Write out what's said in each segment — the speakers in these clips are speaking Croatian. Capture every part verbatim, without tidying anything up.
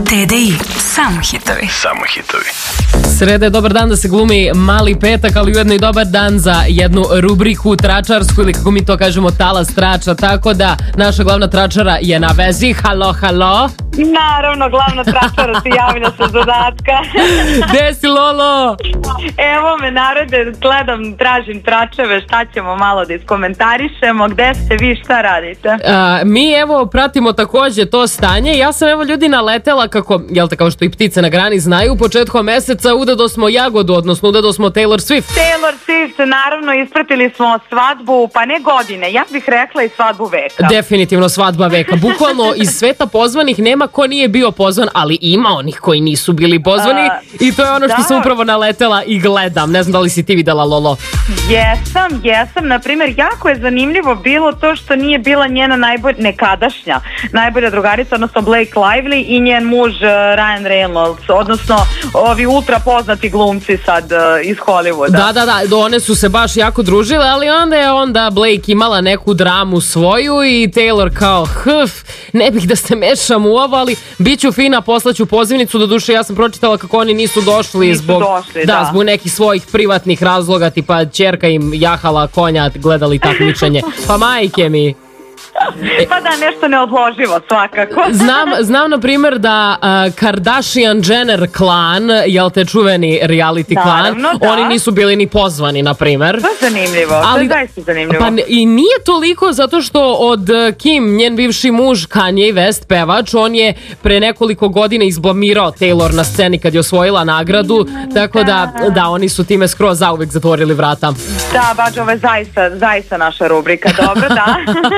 D D I, samo hitovi. Samo hitovi. Sreda je dobar dan da se glumi mali petak, ali ujedno i dobar dan za jednu rubriku tračarsku ili kako mi to kažemo talas trača, tako da naša glavna tračara je na vezi. Halo, halo. Naravno, glavna tračara se javlja sa zadatka. Gde si, Lolo? Evo me, narode, gledam, tražim tračeve, šta ćemo malo da iskomentarišemo, gde ste vi, šta radite? A, mi evo pratimo takođe to stanje. Ja sam evo ljudi naletela kako, jel te, kao što i ptice na grani znaju, početkom meseca udado smo Jagodu, odnosno udado smo Taylor Swift. Taylor Swift, naravno, ispratili smo svadbu, pa ne godine, ja bih rekla i svadbu veka. Definitivno svadba veka. Bukvalno iz sveta pozvanih nema ko nije bio pozvan, ali ima onih koji nisu bili pozvani A, i to je ono što da. sam upravo naletela i gledam. Ne znam da li si ti videla, Lolo. Jesam, jesam, na primjer, jako je zanimljivo bilo to što nije bila njena najbolja, nekadašnja najbolja drugarica, odnosno Blake Lively i njen muž uh, Ryan Reynolds, odnosno ovi ultra poznati glumci sad uh, iz Hollywooda. Da, da, da, one su se baš jako družile, ali onda je onda Blake imala neku dramu svoju i Taylor kao, hf, ne bih da se mešam u ovo, ali bit ću fina, poslaću pozivnicu, do duše ja sam pročitala kako oni nisu došli Nisu zbog, došli, da, da. zbog nekih svojih privatnih razloga, tipa ćerka im jahala konja, gledali takmičenje, pa majke mi. Pa da, nešto neodloživo svakako. Znam, znam na primjer da uh, Kardashian-Jenner klan, jel te čuveni reality Naravno, klan, da. oni nisu bili ni pozvani, na primjer. To je zanimljivo, Ali, to je zaista zanimljivo. Pa i nije toliko zato što od uh, Kim, njen bivši muž Kanye West, pevač, on je pre nekoliko godina izblamirao Taylor na sceni kad je osvojila nagradu, tako da, da, oni su time skroz zauvek zatvorili vrata. Da, baš ovo je zaista, zaista naša rubrika, dobro, da.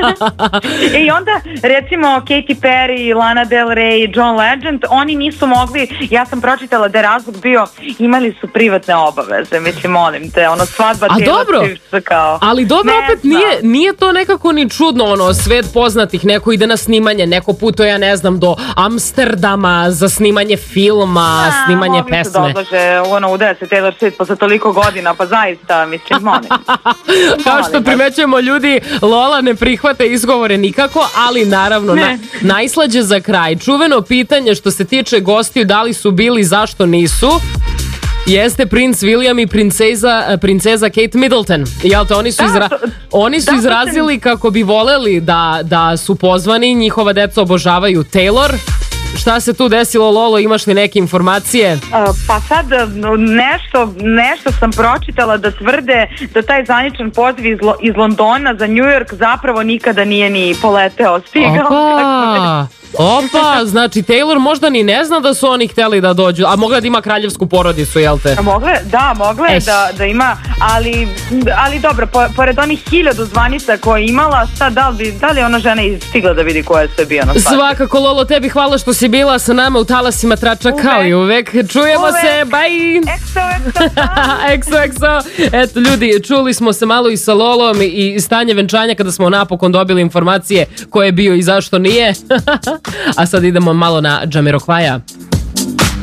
I onda, recimo, Katy Perry, Lana Del Rey, John Legend, oni nisu mogli, ja sam pročitala da je razlog bio, imali su privatne obaveze, mislim, molim te, ono, svadba A Taylor dobro, Swift kao... ali dobro, Ne opet znam. nije, nije to nekako ni čudno, ono, svet poznatih, neko ide na snimanje, neko putuje, ja ne znam, do Amsterdama za snimanje filma, A, snimanje mogli su da pesme. odlože, ono, udaje se Taylor Swift posle toliko godina, pa zaista, mislim, molim. Kao što Molim vas. primećujemo, ljudi, Lola ne prihvata izgovore nikako, ali naravno, na, Ne. najslađe za kraj. Čuveno pitanje što se tiče gostiju, da li su bili, zašto nisu, jeste princ William i princeza, princeza Kate Middleton. Jel te, oni su, Da, izra, to- oni su da, to izrazili kako bi voleli da, da su pozvani, njihova deca obožavaju Taylor. Šta se tu desilo, Lolo, imaš li neke informacije? Uh, pa sad uh, nešto, nešto sam pročitala da tvrde da taj zvaničan poziv iz, Lo- iz Londona za New York zapravo nikada nije ni poleteo, stigao. Opa, opa, znači Taylor možda ni ne zna da su oni hteli da dođu, a mogla da ima kraljevsku porodicu, jel te? Mogle, da, mogle je Eš. da, da ima, ali, ali dobro, po, pored onih hiljadu zvanica koje je imala, sad da li, bi, da li je ona žena i stigla da vidi koja je sve bio na svadbi? Svakako, Lolo, tebi hvala što si bila sa nama u talasima trača Uvek. kao i uvek. Čujemo Uvek. se, bye! Ekso, ekso, Ekso, ekso. Eto, ljudi, čuli smo se malo i sa Lolom i stanje venčanja kada smo napokon dobili informacije ko je bio i zašto nije. A sad idemo malo na Jamiroquaia.